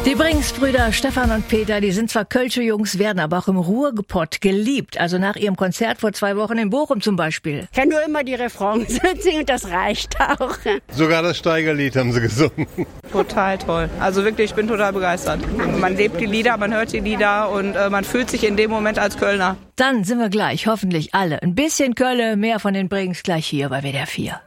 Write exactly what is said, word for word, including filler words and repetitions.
Die Brings-Brüder Stefan und Peter, die sind zwar Kölsche Jungs, werden aber auch im Ruhrgepott geliebt. Also nach ihrem Konzert vor zwei Wochen in Bochum zum Beispiel. Ich kann nur immer die Refrains singen und das reicht auch. Sogar das Steigerlied haben sie gesungen. Total toll. Also wirklich, ich bin total begeistert. Man lebt die Lieder, man hört die Lieder und äh, man fühlt sich in dem Moment als Kölner. Dann sind wir gleich, hoffentlich alle. Ein bisschen Kölle, mehr von den Brings gleich hier bei W D R vier.